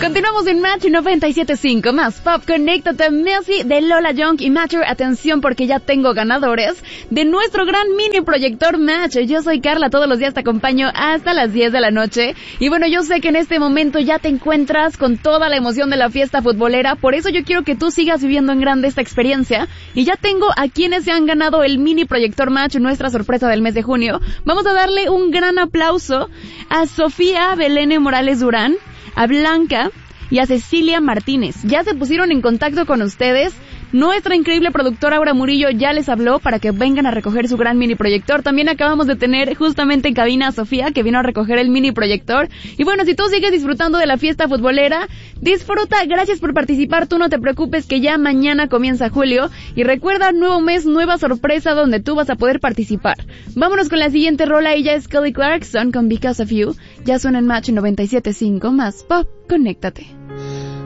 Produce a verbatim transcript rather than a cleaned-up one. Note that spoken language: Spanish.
Continuamos en Match noventa y siete punto cinco, más pop, conéctate, Messi de Lola Young y Matcher. Atención porque ya tengo ganadores de nuestro gran mini proyector Match. Yo soy Carla, todos los días te acompaño hasta las diez de la noche. Y bueno, yo sé que en este momento ya te encuentras con toda la emoción de la fiesta futbolera, por eso yo quiero que tú sigas viviendo en grande esta experiencia. Y ya tengo a quienes se han ganado el mini proyector Match, nuestra sorpresa del mes de junio. Vamos a darle un gran aplauso a Sofía Belén Morales Durán, a Blanca y a Cecilia Martínez. Ya se pusieron en contacto con ustedes. Nuestra increíble productora Aura Murillo ya les habló para que vengan a recoger su gran mini proyector. También acabamos de tener justamente en cabina a Sofía, que vino a recoger el mini proyector. Y bueno, si tú sigues disfrutando de la fiesta futbolera, disfruta. Gracias por participar. Tú no te preocupes que ya mañana comienza julio. Y recuerda, nuevo mes, nueva sorpresa donde tú vas a poder participar. Vámonos con la siguiente rola. Ella es Kelly Clarkson con Because of You. Ya suena en Match noventa y siete punto cinco, más pop, conéctate.